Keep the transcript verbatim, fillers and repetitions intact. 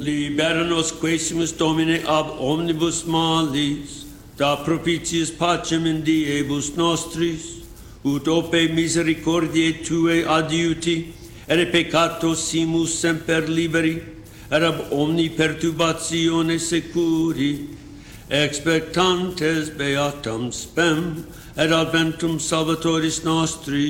Libera nos quaesimus Domine ab omnibus malis, da propitiis pacem in diebus nostris, ut ope misericordiae Tuae adiuti, ere peccato simus semper liberi, et ab omni perturbatione securi, expectantes beatam spem, et adventum Salvatoris nostri,